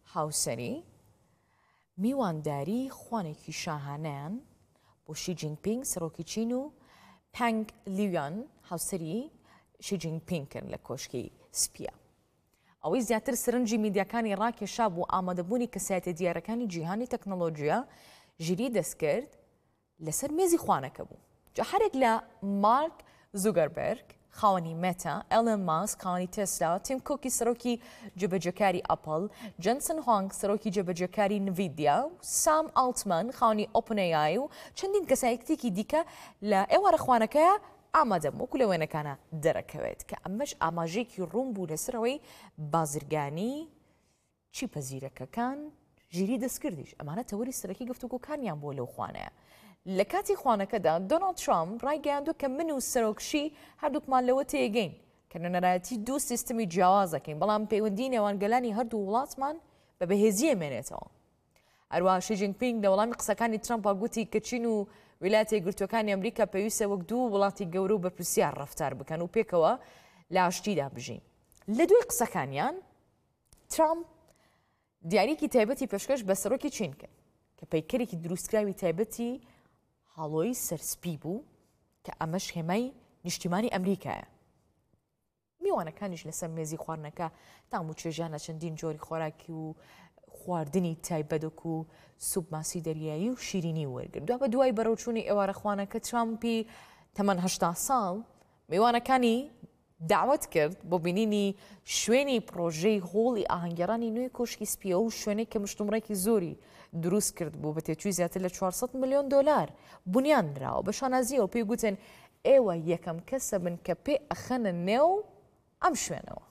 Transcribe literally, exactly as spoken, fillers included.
هاوسەری میوانداری خوانێکی شاهانەیان بۆ شی جینپینگ سەرۆکی چین و پەنگ لیویان هاوسەری شی جینپینگن لە کۆشکی سپیە. ئەوەی زیاتر سرنجی میدیاکانی ڕاکێشا بۆ ئامادەبوونی کەسایەتە دیارەکانی جیهانی تەکنۆلۆژیە ژیری دەستکرد لەسەر مێزی خوانەکە بوو. جا هەرێک لە مارک زوگەربەرگ خاوەنی مێتا، ئێلن ماسک خاوەنی تێسلا، تیم کۆکی سەرۆکی جێبەجێکاری ئەپڵ، جەنسن هۆنگ سەرۆکی جێبەجێکاری نڤیدیا و سام ئالتمەن خاوەنی ئۆپن ئێ ئای و چەندین کەسایەتێکی دیکە لە ئێوارە خوانەکەیە ئامادەم وەکو لە وێنەکانە دەرەکەوێت کە ئەمەش ئاماژەیەکی ڕوون بوو لەسەرەوەی بازرگانی چیپە زیرەکەکان ژیری دەستکردیش. ئەمانە تەوەری سەرەکی گفتوگۆکانیان بۆ لەو خوانەیە. لە کاتی خوانەکەدا دۆناڵد ترامپ ڕایگەیاندووە کە من و سەرۆکشی هەردووکمان لەوە تێگەین کە نەنەرایەتی دوو سیستمی جیاوازەکەین، بەڵام پەیوەندی نێوانگەلانی هەردوو وڵاتمان بە بەهێزیە مێنێتەوە. هەروەها شی جینپینگ لە وەڵامی قسەکانی ترامپا گوتی کە چین و ویلایەتە یەکگرتووەکانی ئەمریکا پێویستە وەک دوو وڵاتی گەورە و بەرپرسیار ڕەفتار بکەن و پێکەوە لە ئاشتیدا بژین. لە دوای قسەکانیان ترامپ دیاریکی تایبەتی پێشکەش بە سەرۆکی چین کرد کە پەیکەرێکی دروستکراوی تایبەتی هاڵۆی سەرسپی بوو کە ئەمەش هێمای نیشتیمانی ئەمریکایە. میوانەکانیش لەسەر مێزی خواردنەکە تام و چێژانە چەندین جۆری خۆراکی و خواردنی تایبەت و سوپ ماسی دەریایی و شیرینی وەرگرت. دوا بە دوای بەرەوچوونی ئێوارە خوانەکە ترامپی تەمەن هەشتا ساڵ میوانەکانی داوت کرد بۆ بینینی شوێنی پرۆژەی هۆڵی ئاهەنگێڕانی نوێی کۆشکی سپیە و شوێنێک کە مشتومڕێکی زۆری دروست کرد بوو بە تێچووی زیاتر لە چوارسەد ملیۆن دۆلار بنیانراوە. بە شانازیەوە پێی گوتن ئێوە یەکەم کەسە بن کە پێ ئەخەنە نێو ئەم شوێنەوە.